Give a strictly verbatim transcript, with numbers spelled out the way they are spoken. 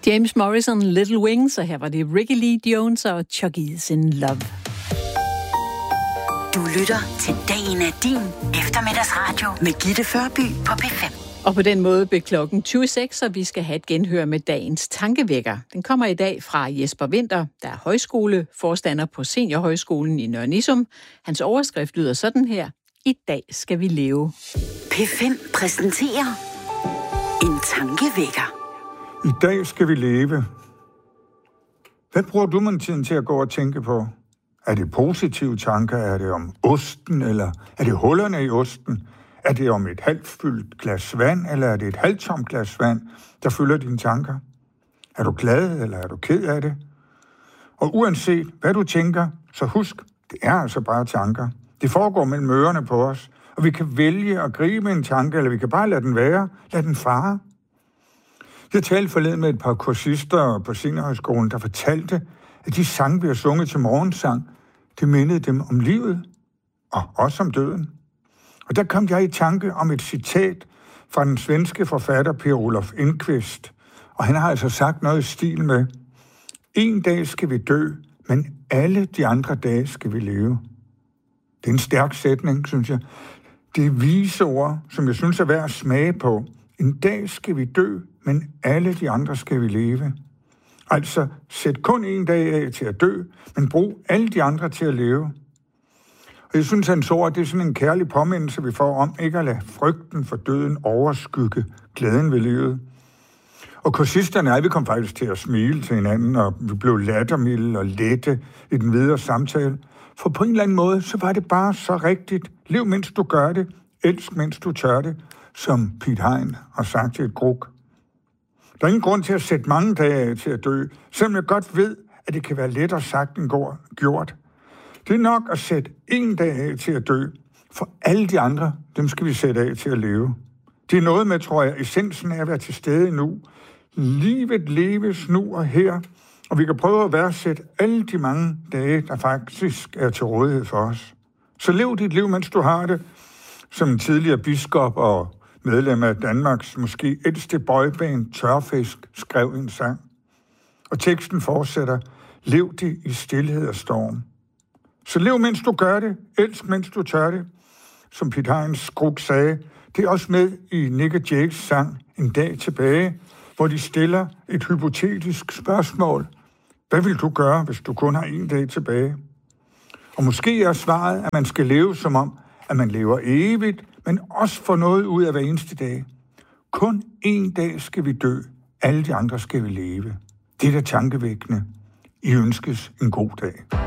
James Morrison, Little Wings, og her var det Ricky Lee Jones og Chuck E. in Love. Du lytter til Dagen er din eftermiddagsradio med Gitte Førby på P fem. Og på den måde blev klokken tyve seks, og vi skal have et genhør med dagens tankevækker. Den kommer i dag fra Jesper Winther, der er højskoleforstander på Seniorhøjskolen i Nørre Nissum. Hans overskrift lyder sådan her: I dag skal vi leve. P fem præsenterer en tankevækker. I dag skal vi leve. Hvad bruger du man tiden til at gå og tænke på? Er det positive tanker? Er det om osten, eller er det hullerne i osten? Er det om et halvt fyldt glas vand, eller er det et halvt tomt glas vand, der fylder dine tanker? Er du glad, eller er du ked af det? Og uanset hvad du tænker, så husk, det er altså bare tanker. Det foregår mellem ørerne på os, og vi kan vælge at gribe en tanke, eller vi kan bare lade den være, lade den fare. Jeg talte forleden med et par kursister på Seniorhøjskolen, der fortalte, at de sange, vi har sunget til morgensang, det mindede dem om livet, og også om døden. Og der kom jeg i tanke om et citat fra den svenske forfatter Per-Olof Enquist, og han har altså sagt noget i stil med: en dag skal vi dø, men alle de andre dage skal vi leve. Det er en stærk sætning, synes jeg. Det er vise ord, som jeg synes er værd at smage på. En dag skal vi dø, men alle de andre skal vi leve. Altså, sæt kun en dag af til at dø, men brug alle de andre til at leve. Og jeg synes, hans ord, det er sådan en kærlig påmindelse, vi får om ikke at lade frygten for døden overskygge glæden ved livet. Og kursisterne og jeg, vi kom faktisk til at smile til hinanden, og vi blev lattermilde og lette i den videre samtale. For på en eller anden måde, så var det bare så rigtigt. Lev, mens du gør det. Elsk, mens du tør det, som Piet Hein har sagt til et gruk. Der er ingen grund til at sætte mange dage af til at dø, selvom jeg godt ved, at det kan være lettere sagt end gjort. Det er nok at sætte en dag af til at dø, for alle de andre, dem skal vi sætte af til at leve. Det er noget med, tror jeg, essensen af at være til stede nu. Livet leves nu og her, og vi kan prøve at værdsætte alle de mange dage, der faktisk er til rådighed for os. Så lev dit liv, mens du har det, som en tidligere biskop og medlem af Danmarks måske ældste boyband Tørfisk skrev en sang. Og teksten fortsætter: lev det i stilhed og storm. Så lev, mens du gør det. Elsk, mens du tør det. Som Piet Heins gruk sagde, det er også med i Nick og Jakes sang En dag tilbage, hvor de stiller et hypotetisk spørgsmål. Hvad vil du gøre, hvis du kun har en dag tilbage? Og måske er svaret, at man skal leve som om, at man lever evigt, men også får noget ud af hver eneste dag. Kun en dag skal vi dø, alle de andre skal vi leve. Det er da tankevækkende. I ønskes en god dag.